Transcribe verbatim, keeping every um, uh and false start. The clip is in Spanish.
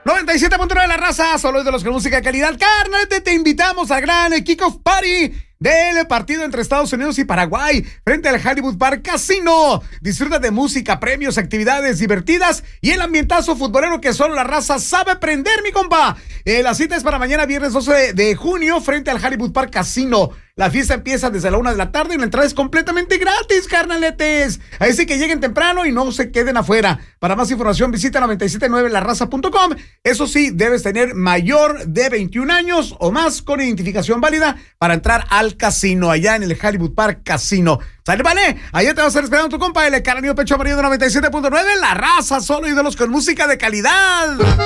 noventa y siete punto nueve La Raza, solo es de los con música de calidad. Carnal, te, te invitamos al gran Kickoff Party del partido entre Estados Unidos y Paraguay frente al Hollywood Park Casino. Disfruta de música, premios, actividades divertidas y el ambientazo futbolero que solo La Raza sabe prender, mi compa. Eh, la cita es para mañana, viernes doce de, de junio, frente al Hollywood Park Casino. La fiesta empieza desde la una de la tarde y la entrada es completamente gratis, carnaletes. Así que lleguen temprano y no se queden afuera. Para más información visita noventa y siete punto nueve la raza punto com. Eso sí, debes tener mayor de veintiún años o más con identificación válida para entrar al casino allá en el Hollywood Park Casino. ¿Sale, vale? Allá te va a estar esperando tu compa, el Caranillo Pecho Amarillo de noventa y siete punto nueve La Raza, solo ídolos con música de calidad.